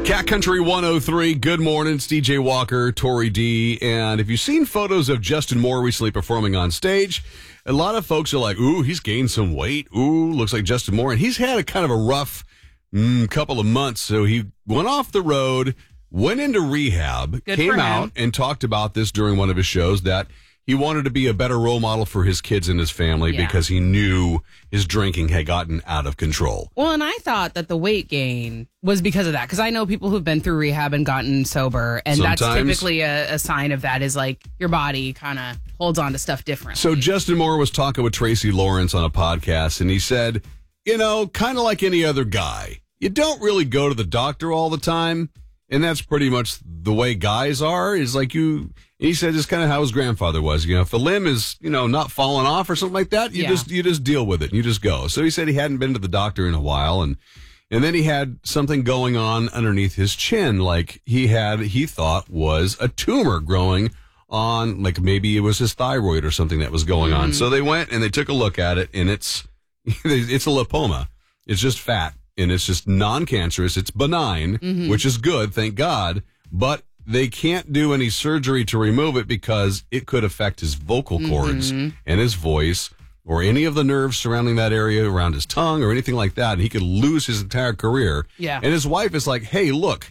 Cat Country 103, good morning. It's DJ Walker, Tori D. And if you've seen photos of Justin Moore recently performing on stage, a lot of folks are like, ooh, he's gained some weight. Ooh, looks like Justin Moore. And he's had a kind of a rough couple of months. So he went off the road, went into rehab, came out and talked about this during one of his shows that he wanted to be a better role model for his kids and his family because he knew his drinking had gotten out of control. Well, and I thought that the weight gain was because of that, because I know people who've been through rehab and gotten sober, and that's typically a sign of that, is like your body kind of holds on to stuff differently. So Justin Moore was talking with Tracy Lawrence on a podcast, and he said, you know, kind of like any other guy, you don't really go to the doctor all the time, and that's pretty much the way guys are, is like you... He said it's kind of how his grandfather was. You know, if a limb is, you know, not falling off or something like that, you just deal with it and you just go. So he said he hadn't been to the doctor in a while, and then he had something going on underneath his chin, like he thought was a tumor growing on, like maybe it was his thyroid or something that was going on. So they went and they took a look at it, and it's a lipoma. It's just fat, and it's just non-cancerous. It's benign, which is good, thank God, but they can't do any surgery to remove it because it could affect his vocal cords and his voice or any of the nerves surrounding that area around his tongue or anything like that. And he could lose his entire career. Yeah. And his wife is like, hey, look,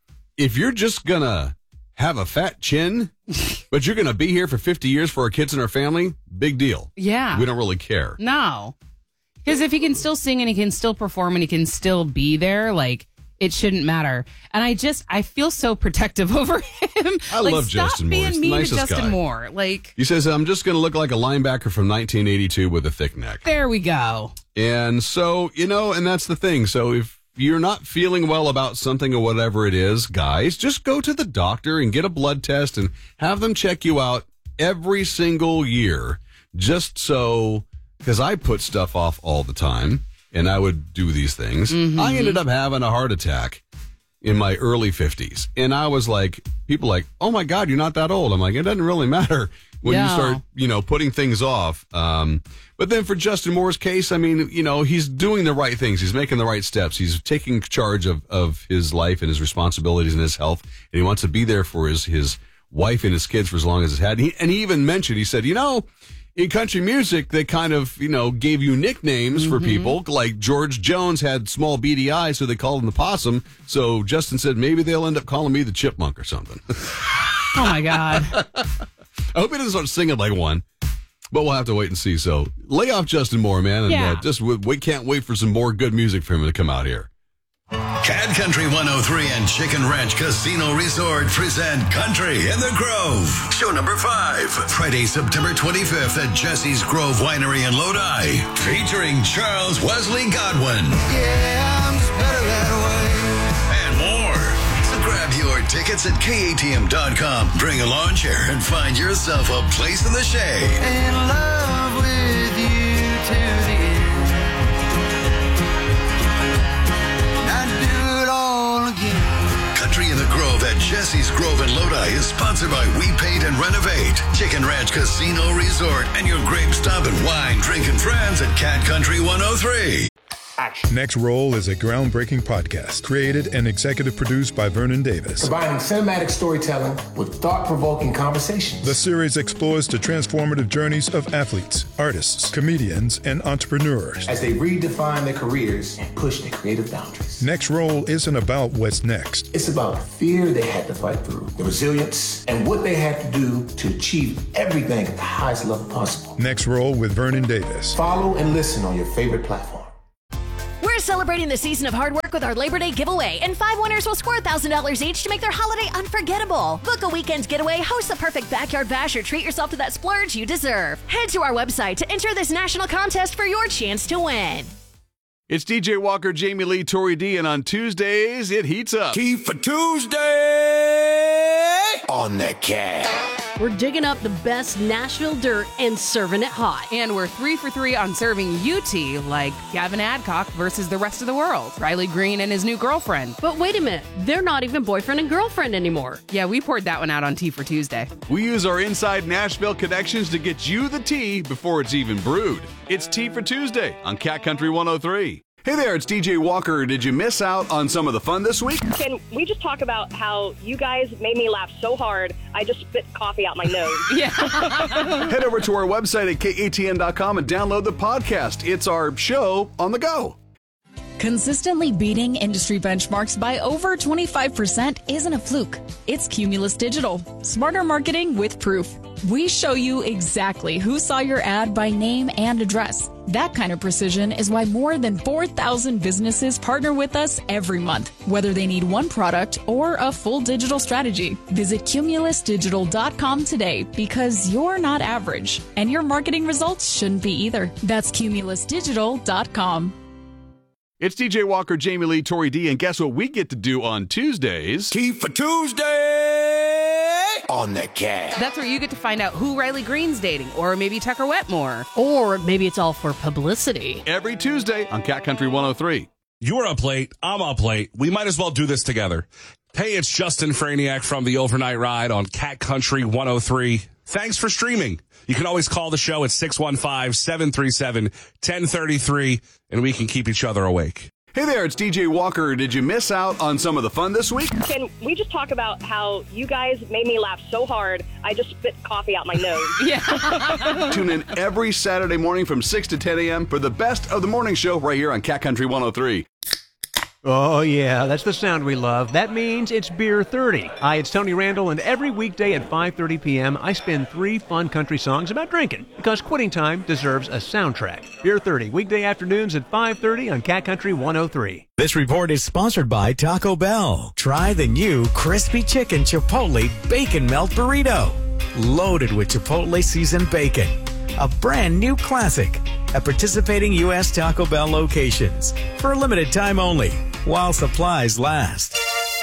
if you're just going to have a fat chin, but you're going to be here for 50 years for our kids and our family, big deal. Yeah. We don't really care. No. Because if he can still sing and he can still perform and he can still be there, like, it shouldn't matter. And I feel so protective over him. I love Justin Moore. Stop being mean to Justin Moore. Like, he says, I'm just going to look like a linebacker from 1982 with a thick neck. There we go. And so, you know, and that's the thing. So if you're not feeling well about something or whatever it is, guys, just go to the doctor and get a blood test and have them check you out every single year. Just so, because I put stuff off all the time. And I would do these things. I ended up having a heart attack in my early 50s. And I was like, people like, oh my God, you're not that old. I'm like, it doesn't really matter when you start, you know, putting things off. But then for Justin Moore's case, I mean, you know, he's doing the right things. He's making the right steps. He's taking charge of his life and his responsibilities and his health. And he wants to be there for his wife and his kids for as long as he's had. And he even mentioned, he said, you know, in country music, they kind of, you know, gave you nicknames for people. Like George Jones had small beady eyes, so they called him the possum. So Justin said, maybe they'll end up calling me the chipmunk or something. Oh, my God. I hope he doesn't start singing like one. But we'll have to wait and see. So lay off Justin Moore, man. And we can't wait for some more good music for him to come out here. Cat Country 103 and Chicken Ranch Casino Resort present Country in the Grove. Show number 5. Friday, September 25th at Jesse's Grove Winery in Lodi. Featuring Charles Wesley Godwin. Yeah, I'm just better that way. And more. So grab your tickets at KATM.com. Bring a lawn chair and find yourself a place in the shade. In love with you to the end. Country in the Grove at Jesse's Grove in Lodi is sponsored by We Paint and Renovate, Chicken Ranch Casino Resort, and your grape stop and wine drinking friends at Cat Country 103. Next Roll is a groundbreaking podcast created and executive produced by Vernon Davis. Combining cinematic storytelling with thought-provoking conversations. The series explores the transformative journeys of athletes, artists, comedians, and entrepreneurs as they redefine their careers and push their creative boundaries. Next Roll isn't about what's next. It's about the fear they had to fight through, the resilience, and what they had to do to achieve everything at the highest level possible. Next Roll with Vernon Davis. Follow and listen on your favorite platform. We're celebrating the season of hard work with our Labor Day giveaway, and 5 winners will score $1,000 each to make their holiday unforgettable. Book a weekend's getaway, host the perfect backyard bash, or treat yourself to that splurge you deserve. Head to our website to enter this national contest for your chance to win. It's DJ Walker, Jamie Lee, Tori D, and on Tuesdays, it heats up. Tea for Tuesday on the Cat. We're digging up the best Nashville dirt and serving it hot. And we're 3 for 3 on serving you tea, like Gavin Adcock versus the rest of the world, Riley Green and his new girlfriend. But wait a minute, they're not even boyfriend and girlfriend anymore. Yeah, we poured that one out on Tea for Tuesday. We use our inside Nashville connections to get you the tea before it's even brewed. It's Tea for Tuesday on Cat Country 103. Hey there, it's DJ Walker. Did you miss out on some of the fun this week? Can we just talk about how you guys made me laugh so hard, I just spit coffee out my nose? Yeah. Head over to our website at katn.com and download the podcast. It's our show on the go. Consistently beating industry benchmarks by over 25% isn't a fluke. It's Cumulus Digital. Smarter marketing with proof. We show you exactly who saw your ad by name and address. That kind of precision is why more than 4,000 businesses partner with us every month, whether they need one product or a full digital strategy. Visit cumulusdigital.com today because you're not average, and your marketing results shouldn't be either. That's cumulusdigital.com. It's DJ Walker, Jamie Lee, Tori D, and guess what we get to do on Tuesdays? Key for Tuesday on the Cat. That's where you get to find out who Riley Green's dating, or maybe Tucker Wetmore. Or maybe it's all for publicity. Every Tuesday on Cat Country 103. You're up late. I'm up late. We might as well do this together. Hey, it's Justin Franiak from the Overnight Ride on Cat Country 103. Thanks for streaming. You can always call the show at 615-737-1033, and we can keep each other awake. Hey there, it's DJ Walker. Did you miss out on some of the fun this week? Can we just talk about how you guys made me laugh so hard, I just spit coffee out my nose? Yeah. Tune in every Saturday morning from 6 to 10 a.m. for the best of the morning show right here on Cat Country 103. Oh, yeah, that's the sound we love. That means it's Beer 30. Hi, it's Tony Randall, and every weekday at 5:30 p.m., I spin 3 fun country songs about drinking, because quitting time deserves a soundtrack. Beer 30, weekday afternoons at 5:30 on Cat Country 103. This report is sponsored by Taco Bell. Try the new Crispy Chicken Chipotle Bacon Melt Burrito. Loaded with Chipotle seasoned bacon. A brand new classic at participating U.S. Taco Bell locations for a limited time only, while supplies last.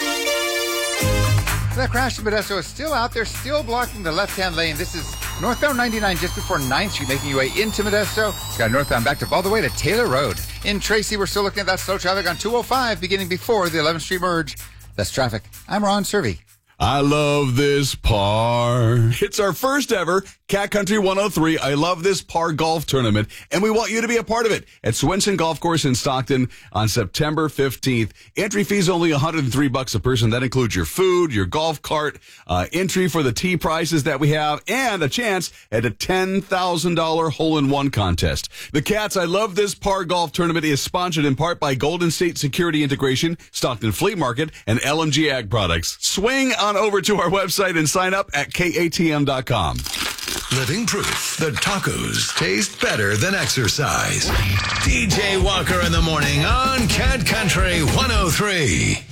That crash in Modesto is still out there, still blocking the left-hand lane. This is northbound 99 just before 9th Street, making your way into Modesto. It's got northbound backed up all the way to Taylor Road. In Tracy, we're still looking at that slow traffic on 205, beginning before the 11th Street merge. That's traffic. I'm Ron Servey. I love this par. It's our first ever Cat Country 103 I Love This Par golf tournament, and we want you to be a part of it at Swenson Golf Course in Stockton on September 15th. Entry fees only $103 a person. That includes your food, your golf cart, entry for the tee prizes that we have, and a chance at a $10,000 hole-in-one contest. The Cats I Love This Par golf tournament is sponsored in part by Golden State Security Integration, Stockton Flea Market, and LMG Ag Products. Swing on over to our website and sign up at katm.com. Living proof that tacos taste better than exercise. DJ Walker in the morning on Cat Country 103.